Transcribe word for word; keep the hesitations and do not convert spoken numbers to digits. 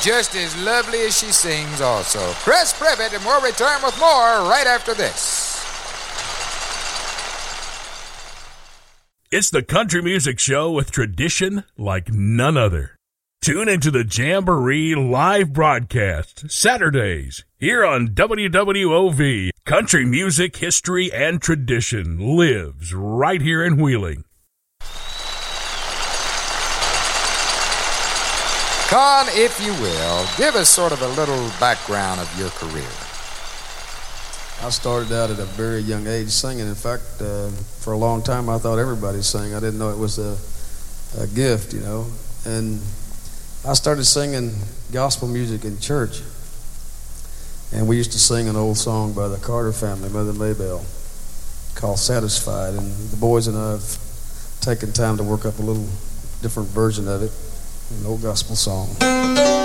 just as lovely as she sings also. Chris Privet, and we'll return with more right after this. It's the Country Music Show with tradition like none other. Tune into the Jamboree live broadcast Saturdays here on W W O V. Country music, history, and tradition lives right here in Wheeling. Con, if you will, give us sort of a little background of your career. I started out at a very young age singing. In fact, uh, for a long time I thought everybody sang. I didn't know it was a, a gift, you know. And I started singing gospel music in church. And we used to sing an old song by the Carter family, Mother Maybelle, called Satisfied. And the boys and I have taken time to work up a little different version of it, an old gospel song.